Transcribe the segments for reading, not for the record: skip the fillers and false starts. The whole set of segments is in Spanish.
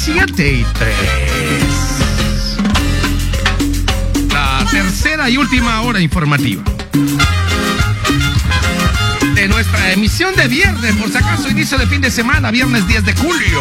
7:03. La tercera y última hora informativa de nuestra emisión de viernes, por si acaso inicio de fin de semana, viernes 10 de julio.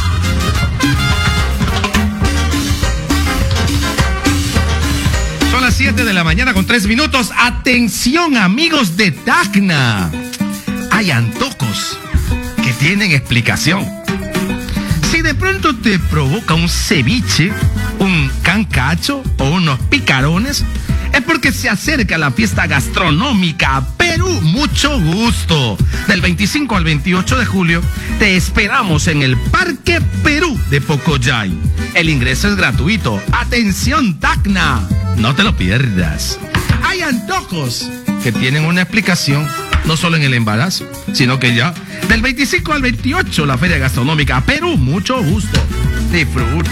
Son las 7 de la mañana con 3 minutos. Atención, amigos de Tacna. Hay antojos que tienen explicación. Si de pronto te provoca un ceviche, un cancacho o unos picarones, es porque se acerca la fiesta gastronómica Perú Mucho Gusto. Del 25 al 28 de julio te esperamos en el Parque Perú de Pocoyay. El ingreso es gratuito. Atención, Tacna, no te lo pierdas. Hay antojos que tienen una explicación, no solo en el embarazo, sino que ya del 25 al 28 la feria gastronómica Perú Mucho Gusto. Disfruta.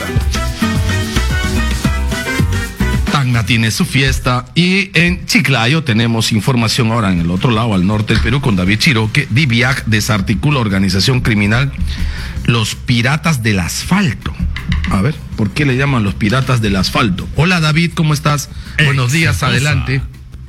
Tacna tiene su fiesta y en Chiclayo tenemos información ahora en el otro lado, al norte del Perú, con David Chiroque. DIVIAC desarticula organización criminal Los Piratas del Asfalto. A ver, ¿por qué le llaman Los Piratas del Asfalto? Hola David, ¿cómo estás? Buenos días, adelante.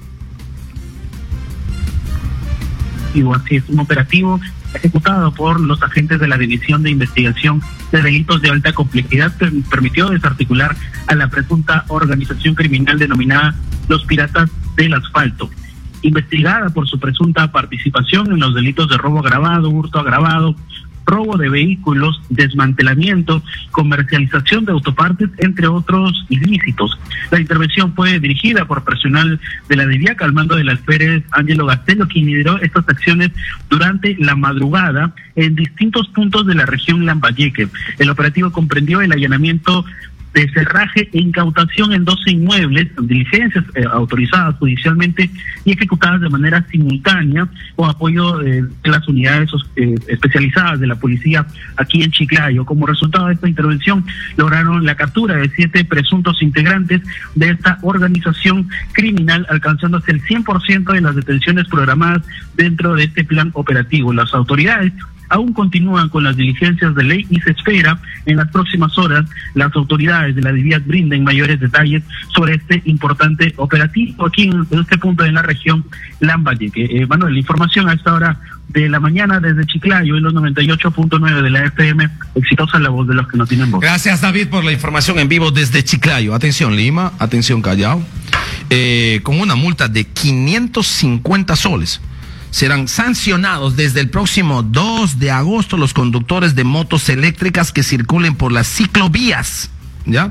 Así es, un operativo ejecutado por los agentes de la División de Investigación de Delitos de Alta Complejidad permitió desarticular a la presunta organización criminal denominada Los Piratas del Asfalto, investigada por su presunta participación en los delitos de robo agravado, hurto agravado, robo de vehículos, desmantelamiento, comercialización de autopartes, entre otros ilícitos. La intervención fue dirigida por personal de la DIVIAC al mando del alférez Ángelo Gastelo, quien lideró estas acciones durante la madrugada en distintos puntos de la región Lambayeque. El operativo comprendió el allanamiento de cerraje e incautación en 12 inmuebles, diligencias autorizadas judicialmente y ejecutadas de manera simultánea con apoyo de las unidades especializadas de la policía aquí en Chiclayo. Como resultado de esta intervención, lograron la captura de 7 presuntos integrantes de esta organización criminal, alcanzándose el 100% de las detenciones programadas dentro de este plan operativo. Las autoridades aún continúan con las diligencias de ley y se espera en las próximas horas las autoridades de la DIVIAC brinden mayores detalles sobre este importante operativo aquí en este punto de la región Lambayeque. Manuel, la información a esta hora de la mañana desde Chiclayo en los 98.9 de la FM, exitosa la voz de los que no tienen voz. Gracias, David, por la información en vivo desde Chiclayo. Atención Lima, atención Callao, con una multa de 550 soles. Serán sancionados desde el próximo 2 de agosto los conductores de motos eléctricas que circulen por las ciclovías, ¿ya?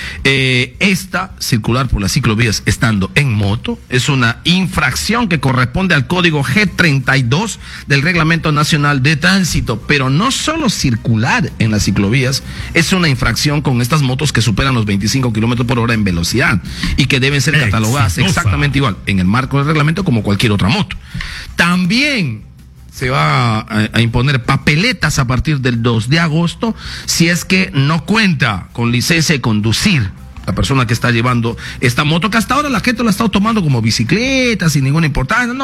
Circular por las ciclovías estando en moto es una infracción que corresponde al código G32 del Reglamento Nacional de Tránsito, pero no solo circular en las ciclovías es una infracción con estas motos que superan los 25 kilómetros por hora en velocidad y que deben ser catalogadas exactamente igual en el marco del reglamento como cualquier otra moto. También se va a imponer papeletas a partir del 2 de agosto si es que no cuenta con licencia de conducir la persona que está llevando esta moto, que hasta ahora la gente la está tomando como bicicleta sin ninguna importancia.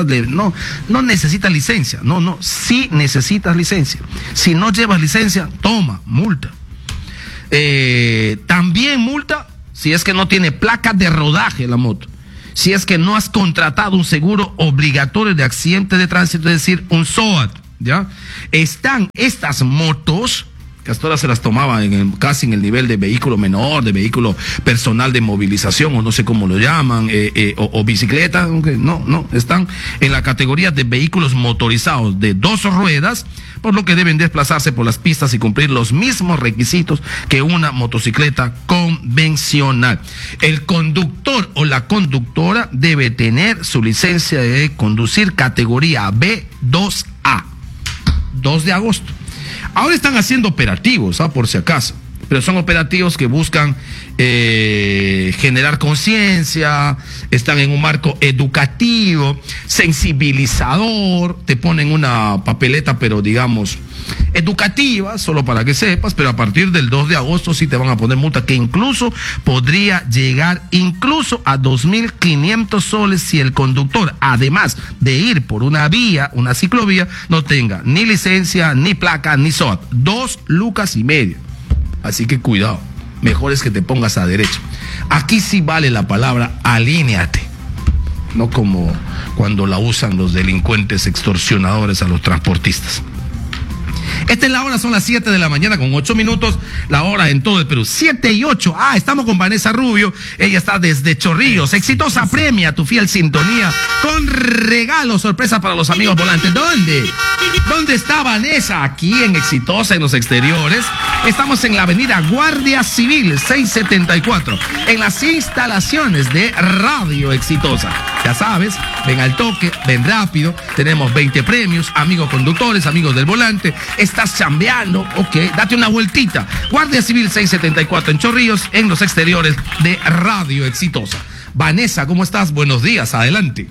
No necesitas licencia. Sí necesitas licencia. Si no llevas licencia, toma, multa. También multa si es que no tiene placa de rodaje la moto. Si es que no has contratado un seguro obligatorio de accidente de tránsito, es decir, un SOAT, ¿ya? Están estas motos, que hasta ahora se las tomaban casi en el nivel de vehículo menor, de vehículo personal de movilización, o no sé cómo lo llaman, o bicicleta, aunque no, están en la categoría de vehículos motorizados de 2 ruedas, por lo que deben desplazarse por las pistas y cumplir los mismos requisitos que una motocicleta convencional. El conductor o la conductora debe tener su licencia de conducir categoría B2A. 2 de agosto. Ahora están haciendo operativos, por si acaso, pero son operativos que buscan generar conciencia, están en un marco educativo, sensibilizador, te ponen una papeleta, pero digamos educativa, solo para que sepas, pero a partir del 2 de agosto sí te van a poner multa que incluso podría llegar incluso a 2.500 soles si el conductor, además de ir por una vía, una ciclovía, no tenga ni licencia, ni placa, ni SOAT. 2,5 lucas. Así que cuidado, mejor es que te pongas a derecha. Aquí sí vale la palabra alíneate, no como cuando la usan los delincuentes extorsionadores a los transportistas. Esta es la hora, son las 7 de la mañana con 8 minutos, la hora en todo el Perú, 7 y 8. Estamos con Vanessa Rubio, ella está desde Chorrillos. Exitosa premia tu fiel sintonía con regalos, sorpresa para los amigos volantes. ¿Dónde está Vanessa? Aquí en Exitosa, en los exteriores. Estamos en la avenida Guardia Civil 674, en las instalaciones de Radio Exitosa. Ya sabes, ven al toque, ven rápido, tenemos 20 premios, amigos conductores, amigos del volante. Estás chambeando, ok, date una vueltita. Guardia Civil 674 en Chorrillos, en los exteriores de Radio Exitosa. Vanessa, ¿cómo estás? Buenos días, adelante.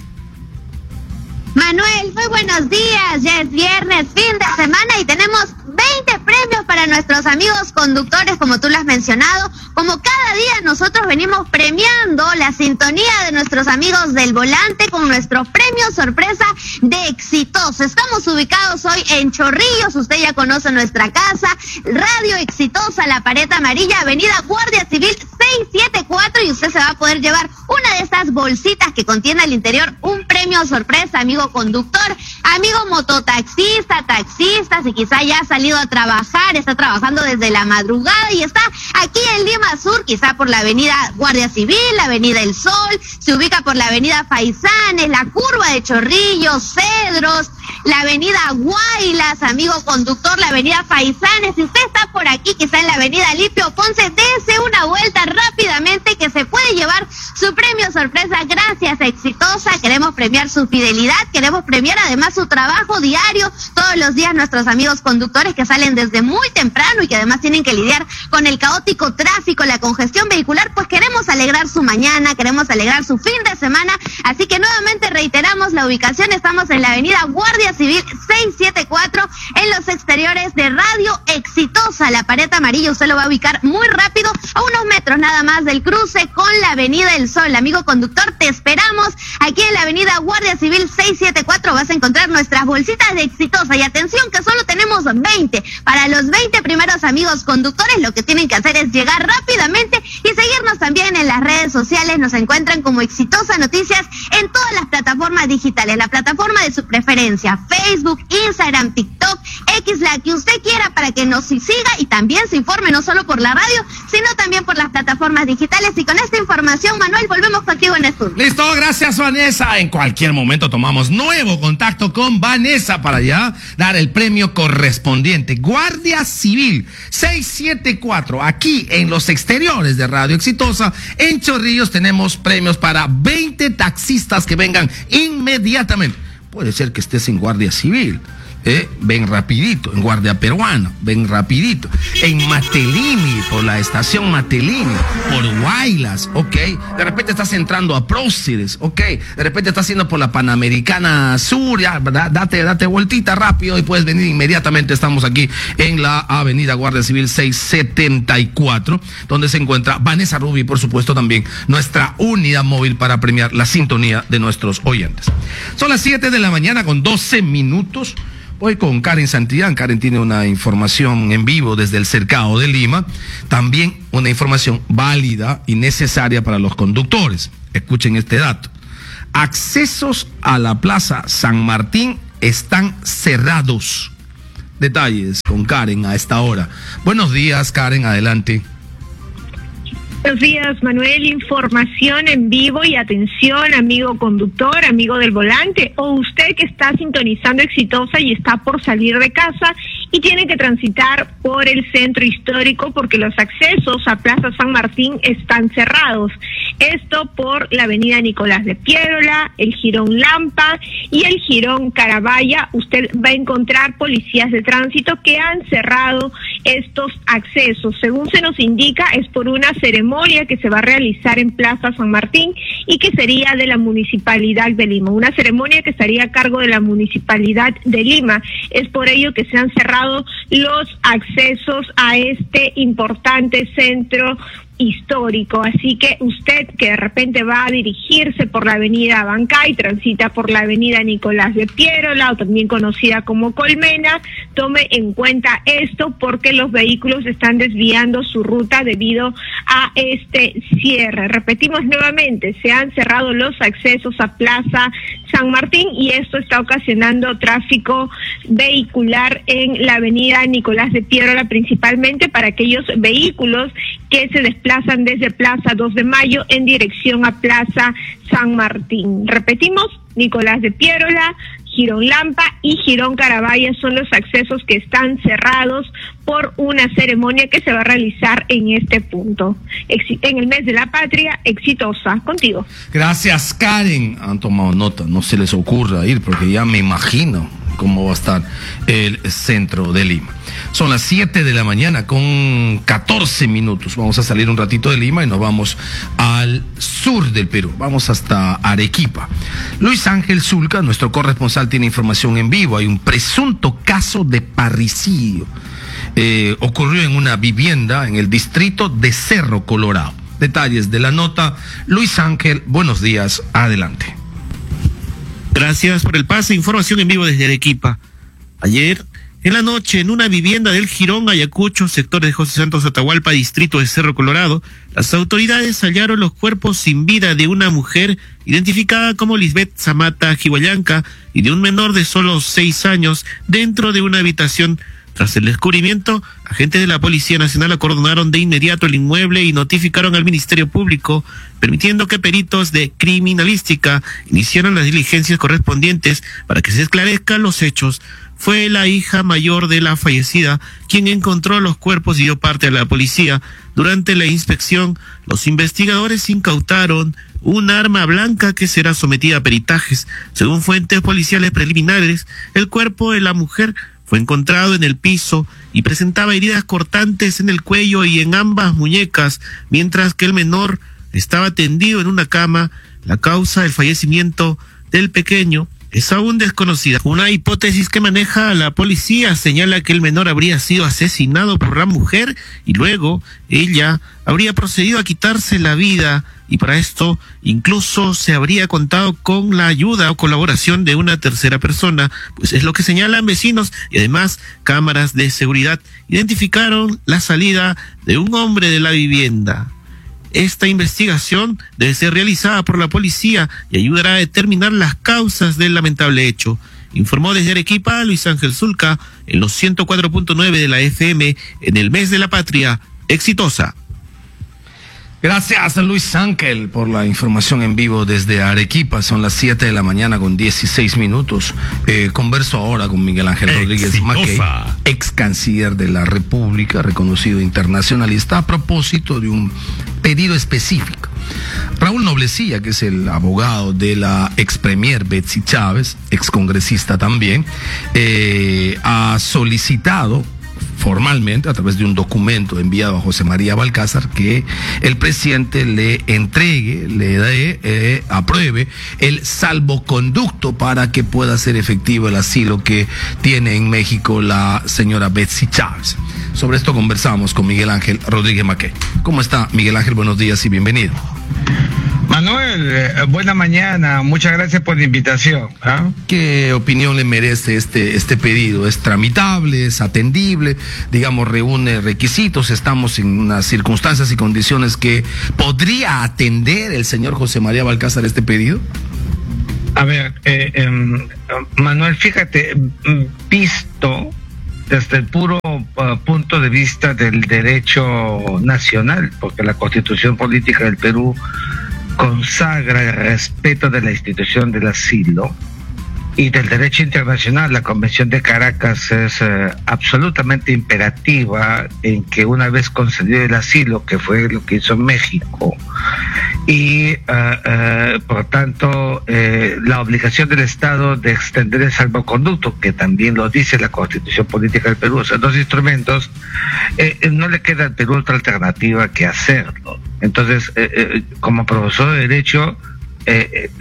Manuel, muy buenos días, ya es viernes, fin de semana y tenemos 20 premios para nuestros amigos conductores, como tú lo has mencionado. Como cada día nosotros venimos premiando la sintonía de nuestros amigos del volante con nuestro premio sorpresa de Exitosa. Estamos ubicados hoy en Chorrillos, usted ya conoce nuestra casa, Radio Exitosa, La Pared Amarilla, avenida Guardia Civil 674, y usted se va a poder llevar una de estas bolsitas que contiene al interior un premio sorpresa, amigo conductor, amigo mototaxista, taxista, si quizá ya ha salido a trabajar, está trabajando desde la madrugada y está aquí en Lima Sur, quizá por la avenida Guardia Civil, la avenida El Sol, se ubica por la avenida Faisanes, la curva de Chorrillos, Cedros, la avenida Guaylas, amigo conductor, la avenida Faisanes. Si usted está por aquí, quizá en la avenida Lipio Ponce, dése una vuelta rápidamente que se puede llevar su premio sorpresa. Gracias, Exitosa. Queremos premiar su fidelidad, queremos premiar además su trabajo diario. Todos los días nuestros amigos conductores que salen desde muy temprano y que además tienen que lidiar con el caótico tráfico, la congestión vehicular, pues queremos alegrar su mañana, queremos alegrar su fin de semana. Así que nuevamente reiteramos la ubicación, estamos en la avenida Guardia Civil 674, en los exteriores de Radio Exitosa, La Pared Amarilla. Usted lo va a ubicar muy rápido, a unos metros nada más del cruce con la avenida El Sol. Amigo conductor, te esperamos aquí en la avenida Guardia Civil 674. Vas a encontrar nuestras bolsitas de Exitosa, y atención que solo tenemos 20. Para los 20 primeros amigos conductores, lo que tienen que hacer es llegar rápidamente y seguirnos también en las redes sociales. Nos encuentran como Exitosa Noticias en todas las plataformas digitales, la plataforma de su preferencia, Facebook, Instagram, TikTok, X, la que usted quiera, para que nos siga y también se informe no solo por la radio, sino también por las plataformas digitales. Y con esta información, Manuel, volvemos contigo en el estudio. Listo, gracias, Vanessa. En cualquier momento tomamos nuevo contacto con Vanessa para ya dar el premio correspondiente. Guardia Civil 674, aquí en los exteriores de Radio Exitosa, en Chorrillos. Tenemos premios para 20 taxistas que vengan inmediatamente. Puede ser que estés en Guardia Civil, ven rapidito, en Guardia Peruana, ven rapidito, en Matelini, por la estación Matelini, por Guaylas, ok, de repente estás entrando a Próceres, ok, de repente estás yendo por la Panamericana Sur, ya, date vueltita rápido y puedes venir inmediatamente. Estamos aquí en la avenida Guardia Civil 674, donde se encuentra Vanessa Rubio y por supuesto también nuestra unidad móvil para premiar la sintonía de nuestros oyentes. Son las 7 de la mañana con 12 minutos. Voy con Karen Santillán. Karen tiene una información en vivo desde el Cercado de Lima, también una información válida y necesaria para los conductores. Escuchen este dato. Accesos a la Plaza San Martín están cerrados. Detalles con Karen a esta hora. Buenos días, Karen, adelante. Buenos días, Manuel. Información en vivo y atención, amigo conductor, amigo del volante, o usted que está sintonizando Exitosa y está por salir de casa y tiene que transitar por el centro histórico porque los accesos a Plaza San Martín están cerrados. Esto por la avenida Nicolás de Piérola, el Jirón Lampa y el Jirón Carabaya. Usted va a encontrar policías de tránsito que han cerrado estos accesos. Según se nos indica, es por una ceremonia que se va a realizar en Plaza San Martín y que sería de la Municipalidad de Lima. Una ceremonia que estaría a cargo de la Municipalidad de Lima. Es por ello que se han cerrado los accesos a este importante centro histórico, así que usted que de repente va a dirigirse por la avenida Abancay, transita por la avenida Nicolás de Piérola, o también conocida como Colmena, tome en cuenta esto porque los vehículos están desviando su ruta debido a este cierre. Repetimos nuevamente, se han cerrado los accesos a Plaza San Martín y esto está ocasionando tráfico vehicular en la avenida Nicolás de Piérola, principalmente para aquellos vehículos que se desplazan desde Plaza 2 de Mayo en dirección a Plaza San Martín. Repetimos, Nicolás de Piérola, Girón Lampa y Girón Carabaya son los accesos que están cerrados por una ceremonia que se va a realizar en este punto. En el mes de la patria, exitosa. Contigo. Gracias, Karen. Han tomado nota, no se les ocurra ir porque ya me imagino cómo va a estar el centro de Lima. Son las 7 de la mañana con 14 minutos. Vamos a salir un ratito de Lima y nos vamos al sur del Perú. Vamos hasta Arequipa. Luis Ángel Zulca, nuestro corresponsal, tiene información en vivo. Hay un presunto caso de parricidio. Ocurrió en una vivienda en el distrito de Cerro Colorado. Detalles de la nota. Luis Ángel, buenos días. Adelante. Gracias por el pase. Información en vivo desde Arequipa. Ayer, en la noche, en una vivienda del Girón Ayacucho, sector de José Santos Atahualpa, distrito de Cerro Colorado, las autoridades hallaron los cuerpos sin vida de una mujer identificada como Lisbeth Zamata Jihuallanca y de un menor de solo 6 años dentro de una habitación. Tras el descubrimiento, agentes de la Policía Nacional acordonaron de inmediato el inmueble y notificaron al Ministerio Público, permitiendo que peritos de criminalística iniciaran las diligencias correspondientes para que se esclarezcan los hechos. Fue la hija mayor de la fallecida quien encontró los cuerpos y dio parte a la policía. Durante la inspección, los investigadores incautaron un arma blanca que será sometida a peritajes. Según fuentes policiales preliminares, el cuerpo de la mujer fue encontrado en el piso y presentaba heridas cortantes en el cuello y en ambas muñecas, mientras que el menor estaba tendido en una cama. La causa del fallecimiento del pequeño es aún desconocida. Una hipótesis que maneja la policía señala que el menor habría sido asesinado por la mujer y luego ella habría procedido a quitarse la vida, y para esto incluso se habría contado con la ayuda o colaboración de una tercera persona, pues es lo que señalan vecinos, y además cámaras de seguridad identificaron la salida de un hombre de la vivienda. Esta investigación debe ser realizada por la policía y ayudará a determinar las causas del lamentable hecho. Informó desde Arequipa Luis Ángel Zulca en los 104.9 de la FM en el mes de la patria. Exitosa. Gracias, Luis Ángel, por la información en vivo desde Arequipa. Son las 7 de la mañana con 16 minutos. Converso ahora con Miguel Ángel Rodríguez Mackey, ex canciller de la República, reconocido internacionalista, a propósito de un pedido específico. Raúl Noblecilla, que es el abogado de la ex premier Betsy Chávez, ex congresista también, ha solicitado formalmente, a través de un documento enviado a José María Balcázar, que el presidente le entregue, le dé, apruebe el salvoconducto para que pueda ser efectivo el asilo que tiene en México la señora Betsy Chávez. Sobre esto conversamos con Miguel Ángel Rodríguez Mackey. ¿Cómo está, Miguel Ángel? Buenos días y bienvenido. Manuel, buena mañana, muchas gracias por la invitación. ¿Qué opinión le merece este pedido? ¿Es tramitable? ¿Es atendible? Digamos, reúne requisitos. Estamos en unas circunstancias y condiciones que podría atender el señor José María Balcázar este pedido. A ver, Manuel, fíjate, visto desde el puro punto de vista del derecho nacional, porque la Constitución Política del Perú consagra el respeto de la institución del asilo, y del derecho internacional. La Convención de Caracas es absolutamente imperativa en que una vez concedido el asilo, que fue lo que hizo México, y por tanto la obligación del Estado de extender el salvoconducto, que también lo dice la Constitución Política del Perú, son dos instrumentos, no le queda al Perú otra alternativa que hacerlo. Entonces, como profesor de Derecho,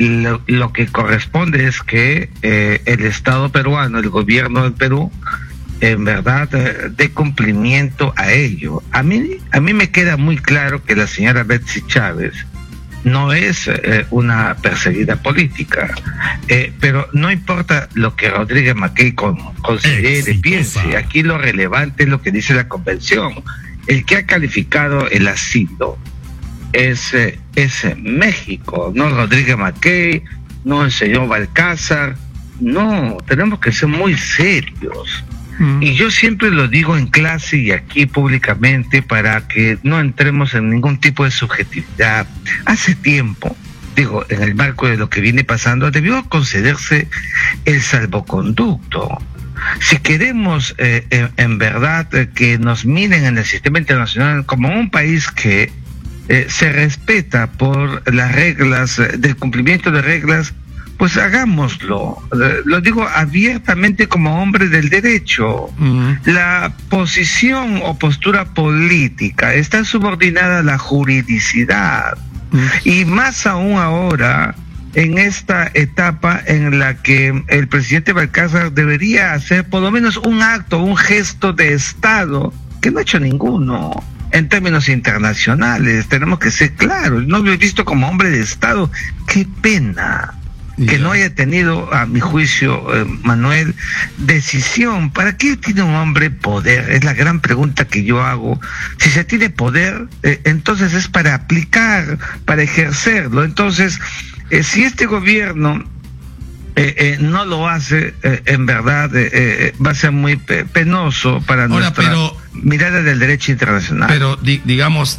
lo que corresponde es que el Estado peruano, el gobierno del Perú, en verdad dé cumplimiento a ello. A mí me queda muy claro que la señora Betsy Chávez no es una perseguida política, pero no importa lo que Rodríguez Mackey considere, piense, aquí lo relevante es lo que dice la convención. El que ha calificado el asilo es México, no Rodríguez Mackey, no el señor Balcázar. No, tenemos que ser muy serios. Y yo siempre lo digo en clase y aquí públicamente para que no entremos en ningún tipo de subjetividad. Hace tiempo, digo, en el marco de lo que viene pasando, debió concederse el salvoconducto. Si queremos en verdad que nos miren en el sistema internacional como un país que se respeta por las reglas, del cumplimiento de reglas, pues hagámoslo. Lo digo abiertamente como hombre del derecho. La posición o postura política está subordinada a la juridicidad. Y más aún ahora, en esta etapa en la que el presidente Balcázar debería hacer por lo menos un acto, un gesto de Estado, que no ha hecho ninguno. En términos internacionales, tenemos que ser claros. No lo he visto como hombre de Estado. ¡Qué pena! Que no haya tenido, a mi juicio, Manuel, decisión. ¿Para qué tiene un hombre poder? Es la gran pregunta que yo hago. Si se tiene poder, entonces es para aplicar, para ejercerlo. Entonces, si este gobierno no lo hace, en verdad va a ser muy penoso para nuestra mirada del derecho internacional. Pero digamos,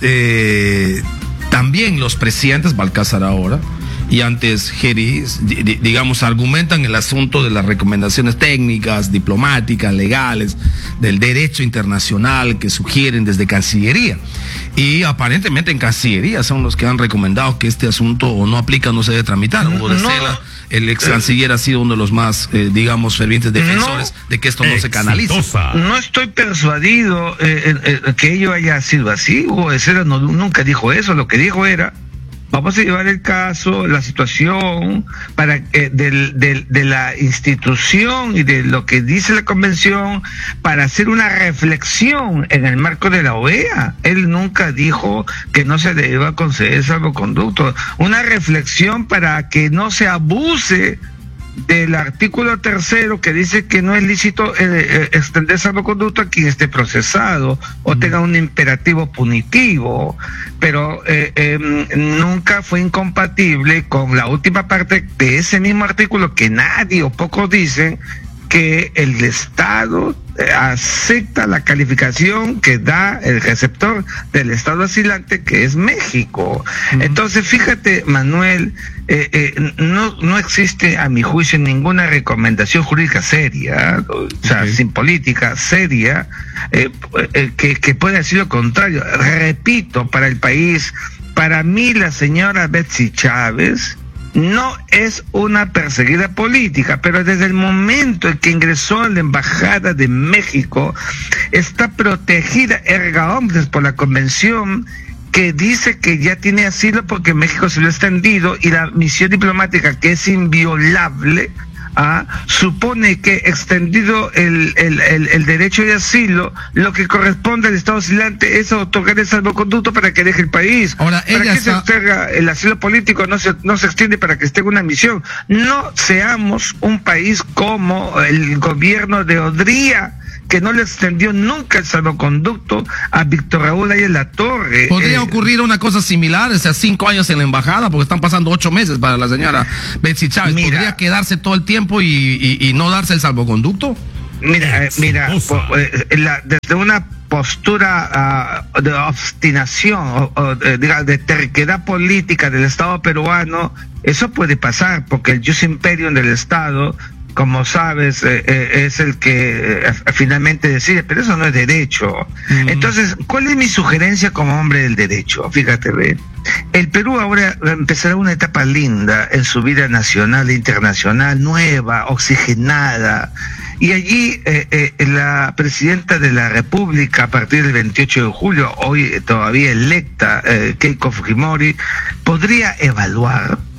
también los presidentes, Balcázar ahora, y antes Geris, digamos, argumentan el asunto de las recomendaciones técnicas, diplomáticas, legales, del derecho internacional que sugieren desde Cancillería. Y aparentemente en Cancillería son los que han recomendado que este asunto o no aplica o no se debe tramitar. Hugo de Cela, el ex canciller, ha sido uno de los más, digamos, fervientes defensores de que esto no se canalice. No estoy persuadido que ello haya sido así. Hugo de Cela nunca dijo eso. Lo que dijo era: vamos a llevar el caso, la situación, para de la institución y de lo que dice la convención, para hacer una reflexión en el marco de la OEA. Él nunca dijo que no se le iba a conceder salvoconducto. Una reflexión para que no se abuse del artículo 3 que dice que no es lícito extender salvoconducto a quien esté procesado o tenga un imperativo punitivo, pero nunca fue incompatible con la última parte de ese mismo artículo que nadie o pocos dicen, que el Estado acepta la calificación que da el receptor del Estado asilante, que es México. Entonces, fíjate, Manuel, no existe, a mi juicio, ninguna recomendación jurídica seria, o sea, sin política seria, que pueda decir lo contrario. Repito, para el país, para mí la señora Betsy Chávez no es una perseguida política, pero desde el momento en que ingresó a la Embajada de México, está protegida erga omnes por la convención, que dice que ya tiene asilo porque México se lo ha extendido, y la misión diplomática, que es inviolable, supone que extendido el derecho de asilo, lo que corresponde al Estado asilante es otorgar el salvoconducto para que deje el país. Ahora, ¿para qué se otorga el asilo político? No se extiende para que esté en una misión. No seamos un país como el gobierno de Odría, que no le extendió nunca el salvoconducto a Víctor Raúl Ayala La Torre. ¿Podría ocurrir una cosa similar? O sea, 5 años en la embajada, porque están pasando 8 meses para la señora Betsy Chávez. ¿Podría quedarse todo el tiempo y no darse el salvoconducto? Mira, desde una postura de obstinación o de terquedad política del Estado peruano, eso puede pasar, porque el jus imperium del Estado, como sabes, es el que finalmente decide, pero eso no es derecho. Entonces, ¿cuál es mi sugerencia como hombre del derecho? Fíjate, ve, el Perú ahora empezará una etapa linda en su vida nacional e internacional, nueva, oxigenada, y allí la presidenta de la República, a partir del 28 de julio, hoy todavía electa, Keiko Fujimori, podría evaluar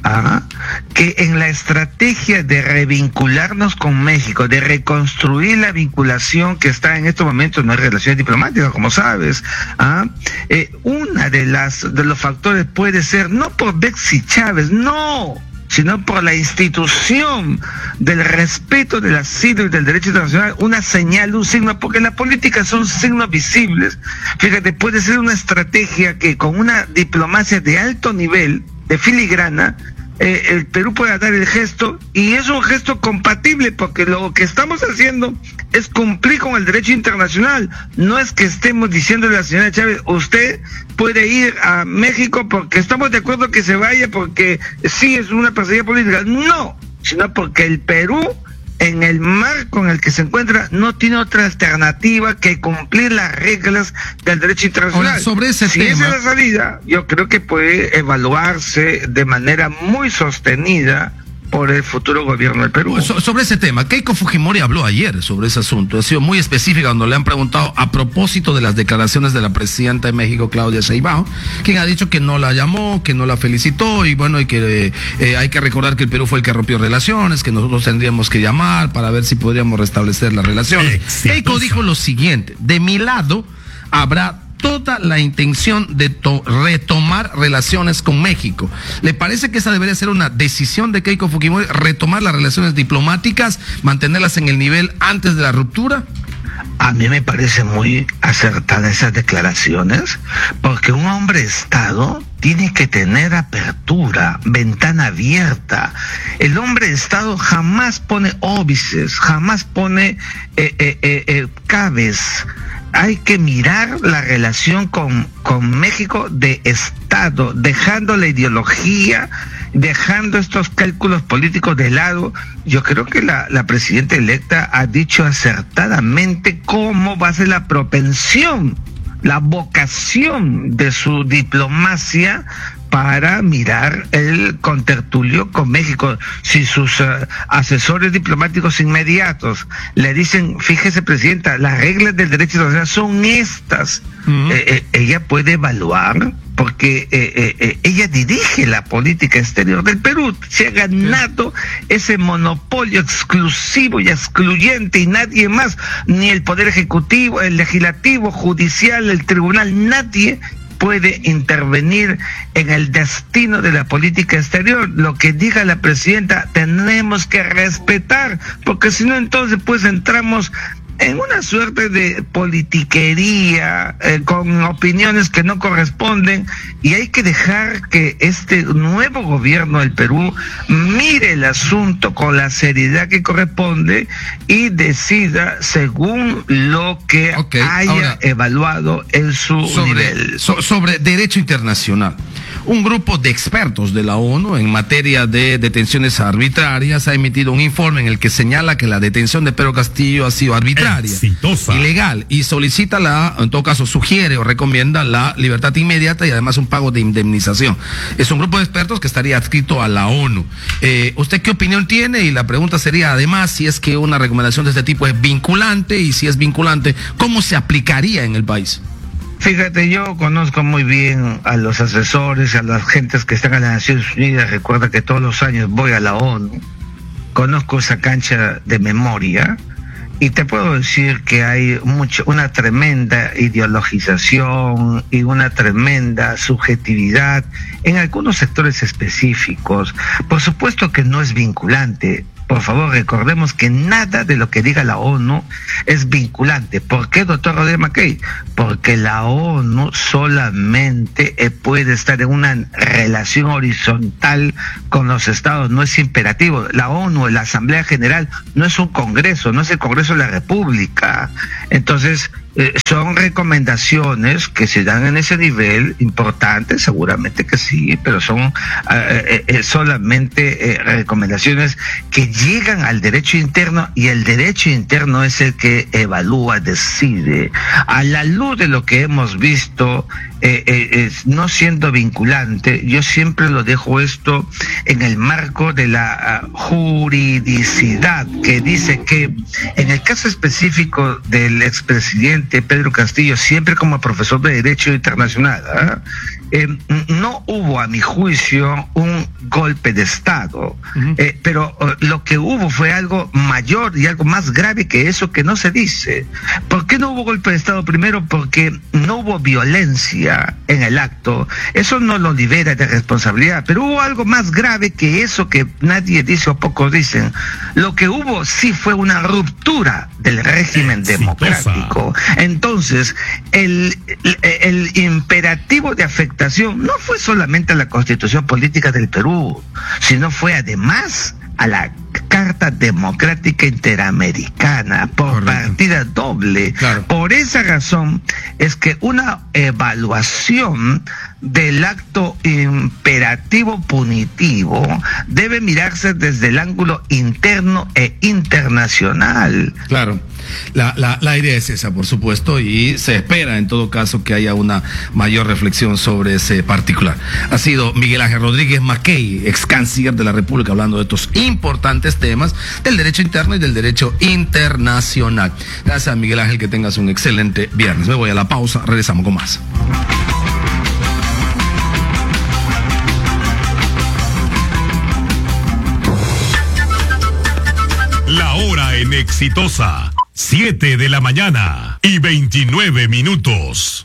que en la estrategia de revincularnos con México, de reconstruir la vinculación que está en estos momentos, no hay relaciones diplomáticas, como sabes, una de los factores puede ser no por Betsy Chávez, no, sino por la institución del respeto del asilo y del derecho internacional, una señal, un signo, porque la política son signos visibles. Fíjate, puede ser una estrategia que con una diplomacia de alto nivel, de filigrana, el Perú pueda dar el gesto, y es un gesto compatible, porque lo que estamos haciendo es cumplir con el derecho internacional. No es que estemos diciéndole a la señora Chávez, usted puede ir a México porque estamos de acuerdo que se vaya porque sí es una perseguida política. No, sino porque el Perú, en el marco en el que se encuentra, no tiene otra alternativa que cumplir las reglas del derecho internacional. Ahora, sobre ese si tema, esa es la salida, yo creo que puede evaluarse de manera muy sostenida por el futuro gobierno del Perú. Sobre ese tema, Keiko Fujimori habló ayer sobre ese asunto. Ha sido muy específica cuando le han preguntado a propósito de las declaraciones de la presidenta de México, Claudia Sheinbaum, quien ha dicho que no la llamó, que no la felicitó, y bueno, y que hay que recordar que el Perú fue el que rompió relaciones, que nosotros tendríamos que llamar para ver si podríamos restablecer las relaciones. Keiko dijo lo siguiente: de mi lado habrá toda la intención de retomar relaciones con México. ¿Le parece que esa debería ser una decisión de Keiko Fujimori, retomar las relaciones diplomáticas, mantenerlas en el nivel antes de la ruptura? A mí me parece muy acertada esas declaraciones, porque un hombre de Estado tiene que tener apertura, ventana abierta. El hombre de Estado jamás pone óbices, jamás pone cabes. Hay que mirar la relación con México de Estado, dejando la ideología, dejando estos cálculos políticos de lado. Yo creo que la presidenta electa ha dicho acertadamente cómo va a ser la propensión, la vocación de su diplomacia para mirar el contertulio con México. Si sus asesores diplomáticos inmediatos le dicen, fíjese presidenta, las reglas del derecho internacional son estas, ella puede evaluar, porque ella dirige la política exterior del Perú. Se ha ganado ese monopolio exclusivo y excluyente, y nadie más, ni el Poder Ejecutivo, el Legislativo, Judicial, el Tribunal, nadie puede intervenir en el destino de la política exterior. Lo que diga la presidenta tenemos que respetar, porque si no, entonces pues entramos en una suerte de politiquería, con opiniones que no corresponden, y hay que dejar que este nuevo gobierno del Perú mire el asunto con la seriedad que corresponde y decida según lo que haya ahora evaluado en su nivel. Sobre derecho internacional. Un grupo de expertos de la ONU en materia de detenciones arbitrarias ha emitido un informe en el que señala que la detención de Pedro Castillo ha sido arbitraria, ilegal, y solicita en todo caso sugiere o recomienda la libertad inmediata y además un pago de indemnización. Es un grupo de expertos que estaría adscrito a la ONU. ¿Usted qué opinión tiene? Y la pregunta sería además si es que una recomendación de este tipo es vinculante, y si es vinculante, ¿cómo se aplicaría en el país? Fíjate, yo conozco muy bien a los asesores, a las gentes que están en las Naciones Unidas. Recuerda que todos los años voy a la ONU, conozco esa cancha de memoria, y te puedo decir que hay una tremenda ideologización y una tremenda subjetividad en algunos sectores específicos. Por supuesto que no es vinculante. Por favor, recordemos que nada de lo que diga la ONU es vinculante. ¿Por qué, doctor Rodríguez Mackey? Porque la ONU solamente puede estar en una relación horizontal con los estados, no es imperativo. La ONU, la Asamblea General, no es un congreso, no es el Congreso de la República. Entonces, son recomendaciones que se dan en ese nivel, importantes, seguramente que sí, pero son solamente recomendaciones que llegan al derecho interno, y el derecho interno es el que evalúa, decide. A la luz de lo que hemos visto, no siendo vinculante, yo siempre lo dejo esto en el marco de la juridicidad, que dice que en el caso específico del expresidente Pedro Castillo, siempre como profesor de Derecho Internacional, no hubo, a mi juicio, un golpe de Estado, pero lo que hubo fue algo mayor y algo más grave que eso que no se dice. ¿Por qué no hubo golpe de Estado? Primero, porque no hubo violencia en el acto. Eso no lo libera de responsabilidad, pero hubo algo más grave que eso que nadie dice o pocos dicen. Lo que hubo sí fue una ruptura del régimen democrático. Entonces, el imperativo de afectación no fue solamente a la Constitución Política del Perú, sino fue además a la Carta Democrática Interamericana por partida doble. Claro. Por esa razón es que una evaluación del acto imperativo punitivo debe mirarse desde el ángulo interno e internacional. Claro, la idea es esa, por supuesto, y se espera en todo caso que haya una mayor reflexión sobre ese particular. Ha sido Miguel Ángel Rodríguez Mackey, ex canciller de la República, hablando de estos importantes temas del derecho interno y del derecho internacional. Gracias, Miguel Ángel, que tengas un excelente viernes. Me voy a la pausa, regresamos con más. La hora en Exitosa, 7 de la mañana y 29 minutos.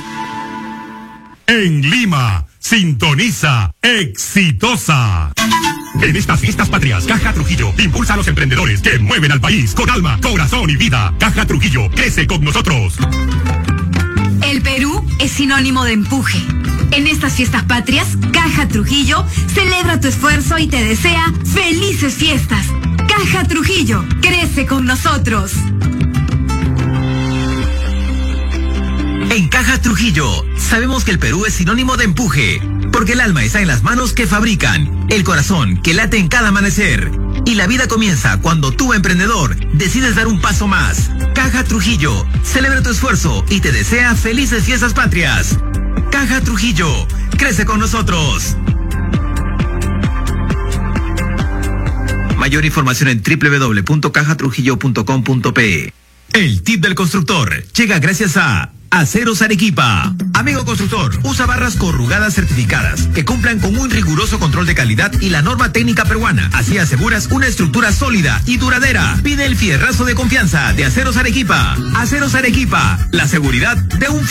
En Lima, sintoniza Exitosa. En estas fiestas patrias, Caja Trujillo impulsa a los emprendedores que mueven al país con alma, corazón y vida. Caja Trujillo, crece con nosotros. El Perú es sinónimo de empuje. En estas fiestas patrias, Caja Trujillo celebra tu esfuerzo y te desea felices fiestas. Caja Trujillo, crece con nosotros. En Caja Trujillo, sabemos que el Perú es sinónimo de empuje, porque el alma está en las manos que fabrican, el corazón que late en cada amanecer. Y la vida comienza cuando tú, emprendedor, decides dar un paso más. Caja Trujillo, celebra tu esfuerzo y te desea felices fiestas patrias. Caja Trujillo, crece con nosotros. Mayor información en www.cajatrujillo.com.pe. El tip del constructor llega gracias a Aceros Arequipa. Amigo constructor, usa barras corrugadas certificadas que cumplan con un riguroso control de calidad y la norma técnica peruana. Así aseguras una estructura sólida y duradera. Pide el fierrazo de confianza de Aceros Arequipa. Aceros Arequipa, la seguridad de un